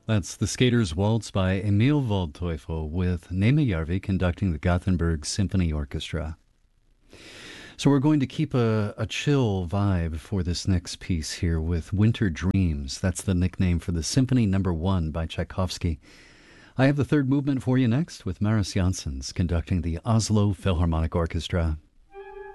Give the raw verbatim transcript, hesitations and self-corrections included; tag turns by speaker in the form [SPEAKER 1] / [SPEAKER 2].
[SPEAKER 1] That's The Skater's Waltz by Emil Waldteufel with Neme Järvi conducting the Gothenburg Symphony Orchestra. So we're going to keep a, a chill vibe for this next piece here with Winter Dreams. That's the nickname for the Symphony Number One by Tchaikovsky. I have the third movement for you next with Maris Janssens conducting the Oslo Philharmonic Orchestra.